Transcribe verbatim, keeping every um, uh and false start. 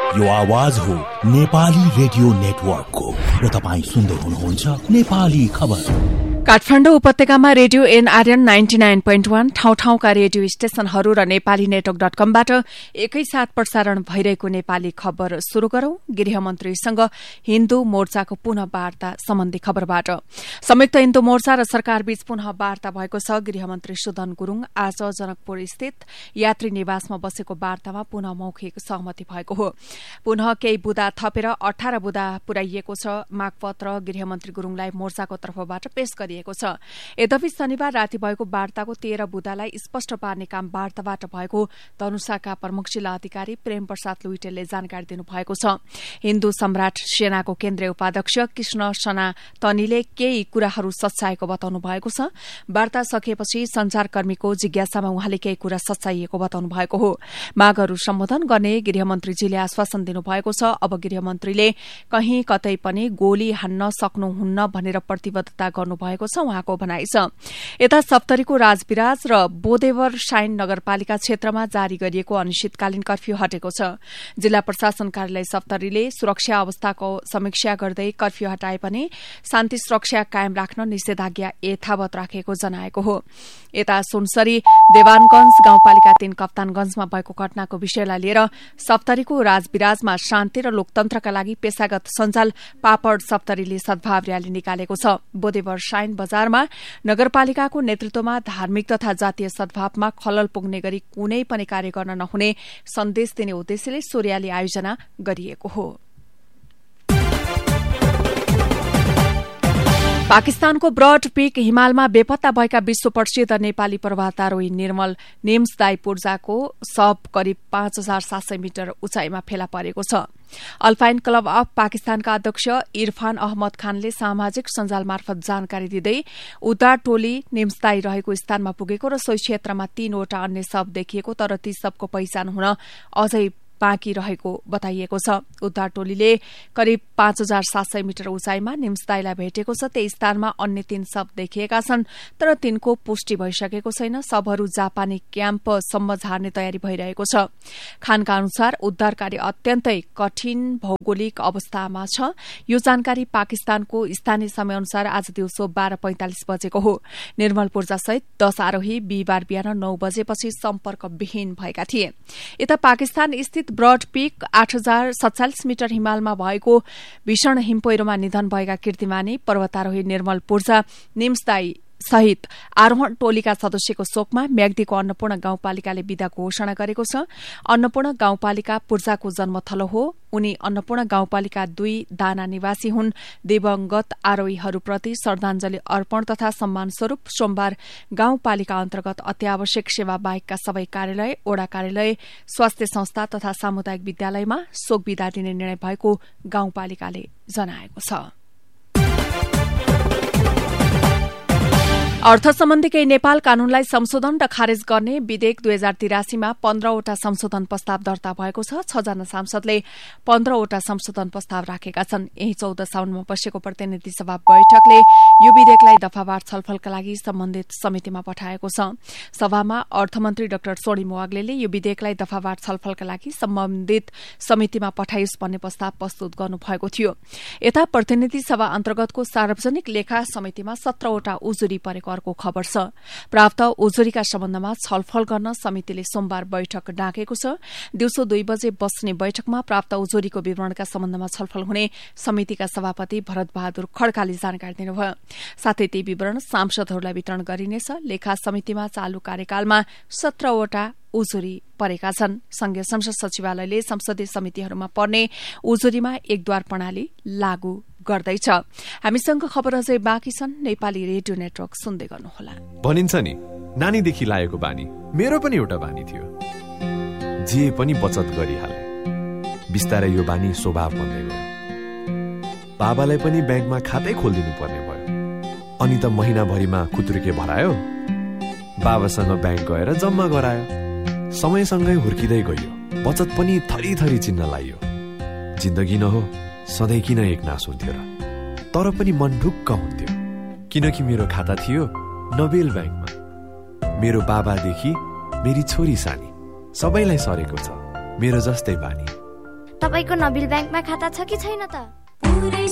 यो आवाज हो नेपाली रेडियो नेटवर्कको र तपाईँ सुन्दै हुनुहुन्छ नेपाली खबर। काठमाडौँ उपत्यकामा radio NRN ninety nine point one ठाउँ ठाउँका रेडियो स्टेशनहरू र नेपाली नेटवर्क डट कमबाट एकैसाथ प्रसारण भइरहेको नेपाली खबर शुरू गरौं। गृहमन्त्रीसँग हिन्दू मोर्चाको पुनः वार्ता सम्बन्धी खबरबाट। संयुक्त हिन्दू मोर्चा र सरकारबीच पुनः वार्ता भएको छ। गृहमन्त्री सुदन गुरूङ आज जनकपुर स्थित यात्री निवासमा बसेको वार्तामा पुनः मौखिक सहमति भएको हो। पुनः केही बुदा थपेर अठार बुदा पुर्याइएको छ। मागपत्र गृहमन्त्री गुरूङलाई मोर्चाको तर्फबाट पेश गरिएको छ। यद्यपि शनिबार राति भएको वार्ताको तेह्र बुदालाई स्पष्ट पार्ने काम वार्ताबाट भएको धनुषाका प्रमुख जिल्ला अधिकारी प्रेम प्रसाद लुइटेलले जानकारी दिनुभएको छ। हिन्दू सम्राट सेनाको केन्द्रीय उपाध्यक्ष कृष्ण सनातनीले केही कुराहरू सच्याएको बताउनु भएको छ। वार्ता सकिएपछि संचारकर्मीको जिज्ञासामा उहाँले केही कुरा सच्याइएको बताउनु भएको हो। मागहरू सम्बोधन गर्ने गृहमन्त्रीजीले आश्वासन दिनुभएको छ। अब गृहमन्त्रीले कहीँ कतै पनि गोली हान्न सक्नुहुन्न भनेर प्रतिबद्धता गर्नुभएको छ उहाँको भनाइ छ। यता सप्तरीको राजविराज र बोदेवर साइन नगरपालिका क्षेत्रमा जारी गरिएको अनिश्चितकालीन कर्फ्यू हटेको छ। जिल्ला प्रशासन कार्यालय सप्तरीले सुरक्षा अवस्थाको समीक्षा गर्दै कर्फ्यू हटाए पनि शान्ति सुरक्षा कायम राख्न निषेधाज्ञा यथावत राखेको जनाएको हो। यता सुनसरी देवानगंज गाउँपालिका तीन कप्तानगंजमा भएको घटनाको विषयलाई लिएर सप्तरीको राजविराजमा शान्ति र लोकतन्त्रका लागि पेशागत सञ्जाल पापड सप्तरीले सद्भाव रयाली निकालेको छ। बोदेवर साइन बजारमा नगरपालिकाको नेतृत्वमा धार्मिक तथा जातीय सद्भावमा खलल पुग्ने गरी कुनै पनि कार्य गर्न नहुने सन्देश दिने उद्देश्यले सो रयाली आयोजना गरिएको हो। पाकिस्तानको ब्रड पीक हिमालमा बेपत्ता भएका विश्व प्रसिद्ध नेपाली पर्वतारोही निर्मल निम्सदाई पूर्जाको शव करिब पाँच हजार सात सय मिटर उचाइमा फेला परेको छ। अल्पाइन क्लब अफ पाकिस्तानका अध्यक्ष इरफान अहमद खानले सामाजिक सञ्जाल मार्फत जानकारी दिँदै उद्धार टोली निम्सदाई रहेको स्थानमा पुगेको र सोही क्षेत्रमा तीनवटा अन्य शव देखिएको तर ती शवको पहिचान हुन अझै बाँकी रहेको बताइएको छ। उद्धार टोलीले करिब पाँच हजार सात सय मिटर उचाइमा निम्सदाईलाई भेटेको छ। त्यही स्थानमा अन्य तीन शव देखिएका छन् तर तिनको पुष्टि भइसकेको छैन। शवहरू जापानी क्याम्पसम्म झार्ने तयारी भइरहेको छ। खानका अनुसार उद्धार कार्य अत्यन्तै कठिन भौगोलिक अवस्थामा छ। यो जानकारी पाकिस्तानको स्थानीय समय अनुसार आज दिउँसो बाह्र पैंतालिस बजेको हो। निर्मल पूर्जासहित दश आरोही बिहिबार बिहान नौ बजेपछि सम्पर्कविहीन भएका थिए। यता पाकिस्तान स्थित ब्रड पीक आठ हजार सत्तालिस मिटर हिमालमा भएको भीषण हिमपहिरोमा निधन भएका कीर्तिमानी पर्वतारोही निर्मल पूर्जा निम्सदाई सहित आरोहण टोलीका सदस्यको शोकमा म्याग्दीको अन्नपूर्ण गाउँपालिकाले विदा घोषणा गरेको छ। अन्नपूर्ण गाउँपालिका पूर्जाको जन्मथलो हो। उनी अन्नपूर्ण गाउँपालिका दुई दाना निवासी हुन्। दिवंगत आरोहीहरूप्रति श्रद्धाञ्जली अर्पण तथा सम्मान स्वरूप सोमबार गाउँपालिका अन्तर्गत अत्यावश्यक सेवा बाहेकका सबै कार्यालय, ओडा कार्यालय, स्वास्थ्य संस्था तथा सामुदायिक विद्यालयमा शोक विदा दिने निर्णय भएको गाउँपालिकाले जनाएको छ। अर्थ सम्बन्धी केही नेपाल कानूनलाई संशोधन र खारेज गर्ने विधेयक दुई हजार तिरासीमा पन्ध्रवटा संशोधन प्रस्ताव दर्ता भएको छ। छजना सांसदले पन्ध्रवटा संशोधन प्रस्ताव राखेका छन्। यही चौध साउनमा बसेको प्रतिनिधि सभा बैठकले यो विधेयकलाई दफावार छलफलका लागि सम्बन्धित समितिमा पठाएको छ। सभामा अर्थमन्त्री डाक्टर सोनिम वाग्लेले यो विधेयकलाई दफावार छलफलका लागि सम्बन्धित समितिमा पठाइयोस् भन्ने प्रस्ताव प्रस्तुत गर्नुभएको थियो। यता प्रतिनिधि सभा अन्तर्गतको सार्वजनिक लेखा समितिमा सत्रवटा उजुरी परेको अर्को खबर छ। प्राप्त उजुरीका सम्बन्धमा छलफल गर्न समितिले सोमबार बैठक डाकेको छ। दिउँसो दुई बजे बस्ने बैठकमा प्राप्त उजुरीको विवरणका सम्बन्धमा छलफल हुने समितिका सभापति भरत बहादुर खड्काले जानकारी दिनुभयो। साथै ती विवरण सांसदहरूलाई वितरण गरिनेछ। लेखा समितिमा चालू कार्यकालमा सत्रवटा उजुरी परेका छन्। संघीय संसद सचिवालयले संसदीय समितिहरूमा पर्ने उजुरीमा एकद्वार प्रणाली लागू गर्दैछ। हामीसँग खबर अझै बाँकी छन्। नेपाली रेडियो नेटवर्क सुन्दै गर्नुहोला। भनिन्छ नि नानीदेखि लागेको बानी मेरो पनि एउटा बानी थियो। जे पनि बचत गरिहाले। बिस्तारै यो बानी स्वभाव बन्दै गयो। बाबालाई पनि ब्याङ्कमा खातै खोलिदिनु पर्ने भयो। अनि त महिनाभरिमा खुत्रुके भरायो। बाबासँग ब्याङ्क गएर जम्मा गरायो। समयसँगै हुर्किँदै गयो। बचत पनि थरी थरी चिन्न लागियो। जिन्दगी न हो सधैँ किन एक नास हुन्थ्यो र? तर पनि मन ढुक्क हुन्थ्यो किनकि मेरो खाता थियो नोबेल ब्याङ्कमा। मेरो बाबादेखि मेरी छोरी सानी सबैलाई सरेको छ मेरो जस्तै बानी। तपाईको नबिल ब्याङ्कमा खाता छ कि छैन त?